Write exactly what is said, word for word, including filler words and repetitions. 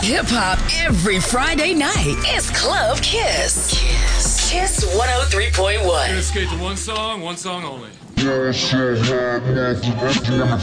Hip hop every Friday night. It's Club Kiss. Kiss. Kiss one oh three point one. Gonna skate to one song, one song only.